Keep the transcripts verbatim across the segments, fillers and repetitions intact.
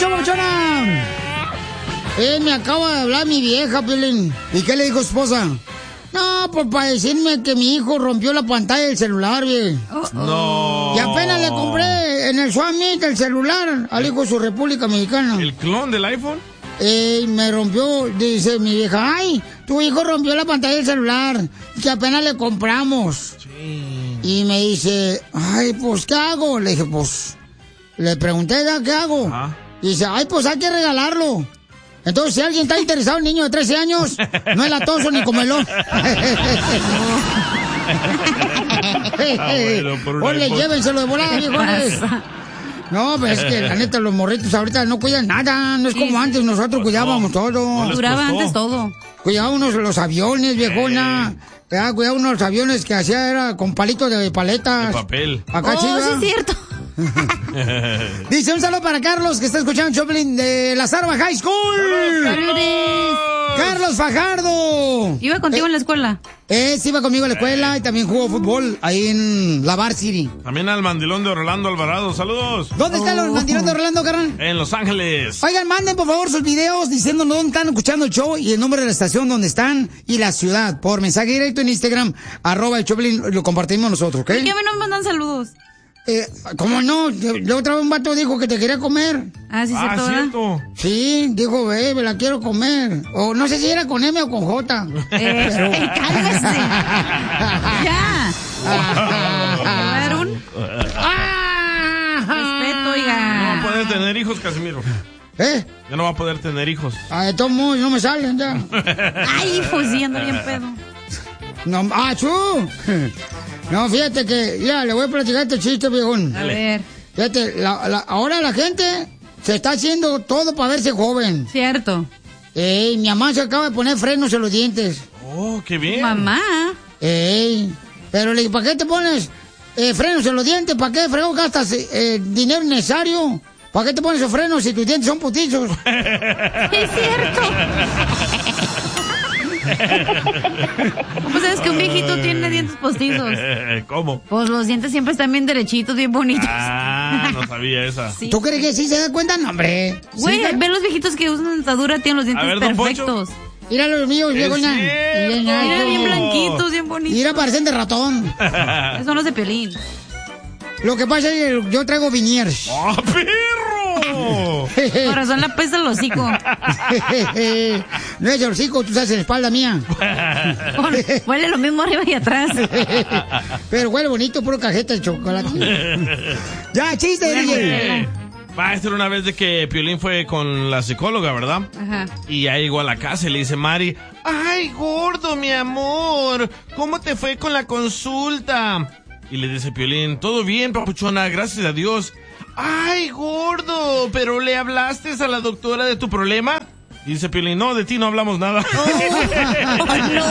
escuchó, papuchona? Eh, me acaba de hablar mi vieja, Piolín. ¿Y qué le dijo su esposa? No, pues para decirme que mi hijo rompió la pantalla del celular, güey. Oh. No. Y apenas le compré en el Summit el celular al hijo de su República Mexicana. ¿El clon del iPhone? Eh, me rompió, dice mi vieja, ay, tu hijo rompió la pantalla del celular, que apenas le compramos. Sí. Y me dice, ay, pues, ¿qué hago? Le dije, pues, le pregunté, ¿ya qué hago? Ajá. Y dice, ay, pues hay que regalarlo. Entonces, si alguien está interesado en un niño de trece años, no es latoso ni comelón. Oye, llévenselo de volada, viejones. No, pues es que la neta, los morritos ahorita no cuidan nada. No es como antes, nosotros cuidábamos todo. No duraba antes todo. Cuidábamos los aviones, viejona. Eh. Cuidábamos los aviones que hacía era con palitos de paletas. De papel. Acá, oh, chica. Sí, es cierto. Dice, un saludo para Carlos, que está escuchando Choplin de la Zarba High School. ¡Saludos! Carlos Fajardo. ¿Iba contigo eh, en la escuela? Eh, sí, iba conmigo a la escuela y también jugó fútbol ahí en la Bar City. También al mandilón de Orlando Alvarado, saludos. ¿Dónde está oh. el mandilón de Orlando, carnal? En Los Ángeles. Oigan, manden por favor sus videos diciéndonos dónde están escuchando el show y el nombre de la estación donde están y la ciudad. Por mensaje directo en Instagram, arroba el Choplin, lo compartimos nosotros, ¿ok? ¿Por qué a mí no me mandan saludos? Eh, ¿Cómo no? La otra vez un vato dijo que te quería comer. Ah, sí, cierto, ah, ¿cierto? Sí, dijo, eh, me la quiero comer. O no sé si era con M o con J. Eh, Pero... ¡Ey, cálmese! ¡Ya! ¿Va a dar un...? Respeto, oiga. No va a poder tener hijos, Casimiro. ¿Eh? Ya no va a poder tener hijos. Ah, de todos modos, no me salen ya. Ay, hijo, sí, ando bien pedo. No, ¡ah, chu! No, fíjate que, ya, le voy a platicar este chiste, viejón. A ver. Fíjate, la, la, ahora la gente se está haciendo todo para verse joven. Cierto. Ey, mi mamá se acaba de poner frenos en los dientes. Oh, qué bien. Mamá. Ey, pero le dije, ¿para qué te pones eh, frenos en los dientes? ¿Para qué fregón gastas eh, dinero innecesario? ¿Para qué te pones esos frenos si tus dientes son putizos? Es cierto. ¿Cómo sabes que un viejito tiene dientes postizos? ¿Cómo? Pues los dientes siempre están bien derechitos, bien bonitos. Ah, no sabía esa. Sí. ¿Tú crees que sí se da cuenta? No, hombre. Güey, ¿Sí? ve los viejitos que usan dentadura, tienen los dientes ver, don perfectos. Mira los míos, viejo. cierto. Mira, bien blanquitos, bien bonitos. Mira, parecen de ratón. Esos son los de Piolín. Lo que pasa es que yo traigo Viniers. ¡Oh, perro! Por razón la pesta el hocico. No es el hocico, tú estás en la espalda mía. Huele lo mismo arriba y atrás. Pero huele bonito, puro cajeta de chocolate. Ya, chiste, D J. Va a ser una vez de que Piolín fue con la psicóloga, ¿verdad? Ajá. Y ya llegó a la casa y le dice Mari, ¡ay, gordo, mi amor! ¿Cómo te fue con la consulta? Y le dice Piolín, todo bien, papuchona, gracias a Dios. ¡Ay, gordo! ¿Pero le hablaste a la doctora de tu problema? Y dice Piolín, no, de ti no hablamos nada. ¡Oh, no!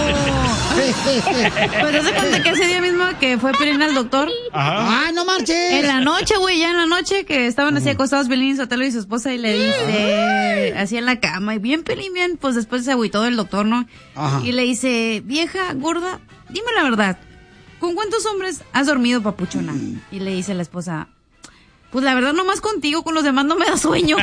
Pues hace cuenta que ese día mismo que fue Piolín al doctor. Ajá. ¡Ah, no marches! En la noche, güey, ya en la noche que estaban así acostados Piolín, Sotelo y su esposa y le dice, así en la cama, y bien Piolín, bien, pues después se agüitó del doctor, ¿no? Ajá. Y le dice, vieja, gorda, dime la verdad, ¿con cuántos hombres has dormido, papuchona? Mm. Y le dice la esposa, pues la verdad nomás contigo, con los demás no me da sueño.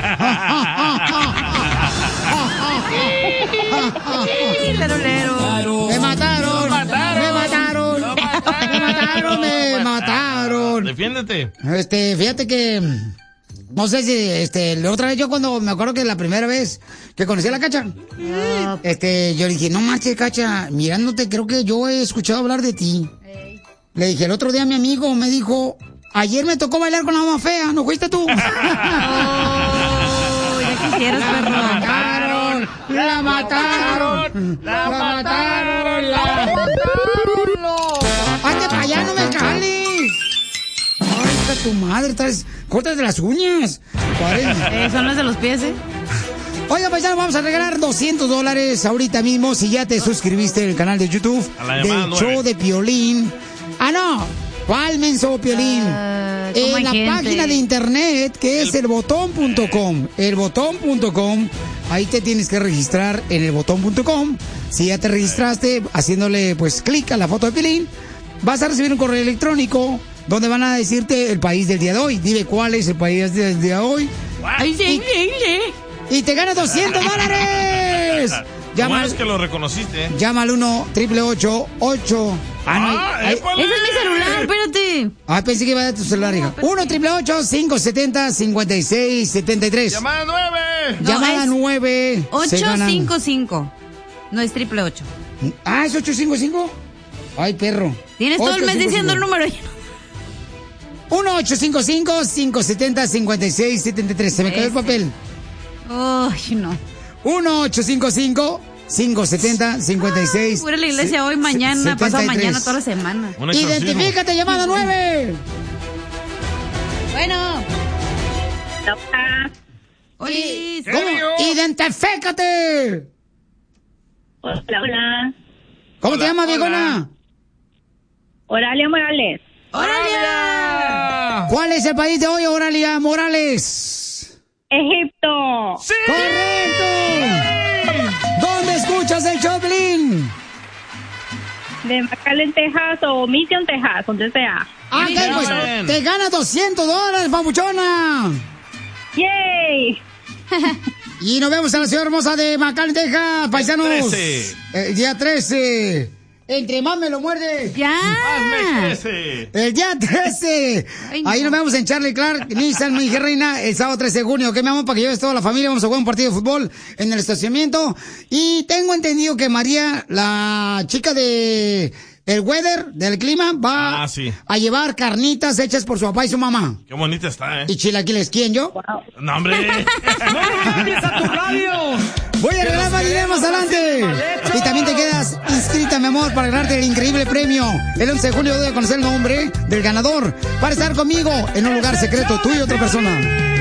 Lero, lero. Me mataron, me mataron, me mataron, me mataron. Defiéndete. Este, fíjate que, no sé si, este, la otra vez yo cuando, me acuerdo que la primera vez que conocí a la Cacha, uh. este, yo le dije, no manches, Cacha, mirándote, creo que yo he escuchado hablar de ti. Hey. Le dije, el otro día mi amigo me dijo, ayer me tocó bailar con la mamá fea, ¿no fuiste tú? Oh, ya quisieras, perro. La mataron, la mataron, la mataron, la mataron. ¡Hazte para allá, no me cales! ¡Ay, está tu madre! Traes cortas de las uñas. Eh, son las de los pies, ¿eh? Oiga, pues ya vamos a regalar doscientos dólares ahorita mismo si ya te suscribiste al canal de YouTube del show de Piolín. ¡Ah, no! ¿Cuál menso, Piolín? Uh, en la gente? Página de internet que es el botón punto com. el botón punto com. Ahí te tienes que registrar en el botón punto com. Si ya te registraste haciéndole pues clic a la foto de Piolín, vas a recibir un correo electrónico donde van a decirte el país del día de hoy. Dime cuál es el país del día de hoy. Ay, sí, sí, sí. Y te ganas doscientos dólares. Llama es que lo reconociste. Llama al uno, triple ocho, ocho. Ah, no. Ah, ese es mi celular, espérate. Ah, pensé que iba a dar tu celular, hija. uno, triple ocho, cinco setenta, cincuenta y seis, setenta y tres. Llamada nueve. No, Llamada nueve. ocho cinco cinco. No es triple ocho. Ah, ¿es ocho cinco cinco? Ay, perro. Tienes todo el mes diciendo el número. uno ocho cinco cinco, cinco setenta, cincuenta y seis, setenta y tres. Se me cayó el papel. Ay, no. uno ocho cinco cinco, cinco setenta, cincuenta y seis. Pura la iglesia hoy, mañana, pasado mañana, toda la semana. Identifícate, llamada nueve. Bueno. Oye, ¿cómo? Identifícate. Hola, hola. ¿Cómo hola, te llamas, hola. viejona? Oralia Morales. ¡Oralia! ¿Cuál es el país de hoy, Oralia Morales? Egipto. ¡Sí! ¡Correcto! ¿Dónde escuchas el Choplin? De McAllen, Texas o Mission, Texas, donde sea. Ah, ¿qué? Pues te ganas doscientos dólares, papuchona. ¡Yay! Y nos vemos a la ciudad hermosa de McAllen, Texas, paisanos. trece. El día trece. Entre más me lo muerde. ¡Ya! Más me crece. El día trece. Ay, no. Ahí nos vemos en Charlie Clark, Nissan, mi hija reina, el sábado trece de junio. ¿Qué, mi amor? Para que lleves toda la familia. Vamos a jugar un partido de fútbol en el estacionamiento. Y tengo entendido que María, la chica de el weather, del clima, va ah, sí. a llevar carnitas hechas por su papá y su mamá. Qué bonita está, ¿eh? ¿Y chilaquiles? ¿Quién, yo? Wow. No, hombre. ¡No cambies a tu radio! Voy a regalar más dinero más adelante. Y también te quedas inscrita, mi amor, para ganarte el increíble premio. El once de julio voy a conocer el nombre del ganador para estar conmigo en un lugar secreto, tú y otra persona.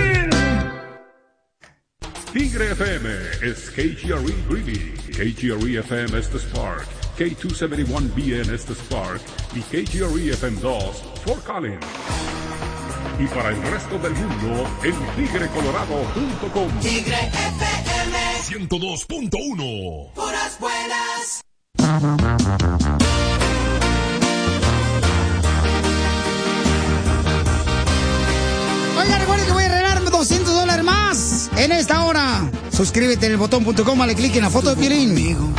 Tigre F M es K G R E Greeley, K G R E F M es The Spark, K doscientos setenta y uno B N es The Spark y K G R E F M dos Fort Collins. Y para el resto del mundo en tigre colorado punto com. Tigre F M ciento dos punto uno. Puras buenas. Oiga, recuerden que voy a regalar doscientos dólares más en esta hora. Suscríbete en el botón punto com, dale clic en la foto de Piolín.